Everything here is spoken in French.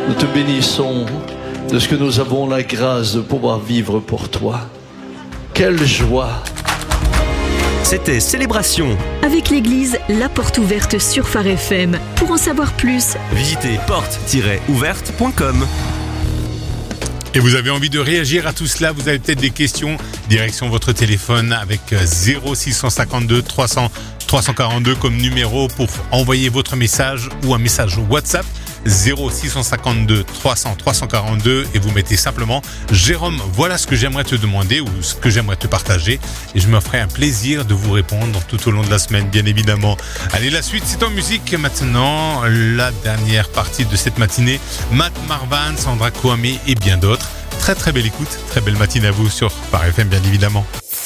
Nous te bénissons de ce que nous avons la grâce de pouvoir vivre pour toi. Quelle joie! C'était Célébration. Avec l'église La Porte Ouverte sur Phare FM. Pour en savoir plus, Visitez porte-ouverte.com. Et vous avez envie de réagir à tout cela, vous avez peut-être des questions, direction votre téléphone avec 0652 300 342 comme numéro pour envoyer votre message ou un message WhatsApp 0652 300 342 et vous mettez simplement Jérôme, voilà ce que j'aimerais te demander ou ce que j'aimerais te partager et je me ferai un plaisir de vous répondre tout au long de la semaine, bien évidemment. Allez, la suite c'est en musique maintenant, la dernière partie de cette matinée, Matt Marvan, Sandra Kouamé et bien d'autres. Très très belle écoute, très belle matinée à vous sur Phare FM bien évidemment.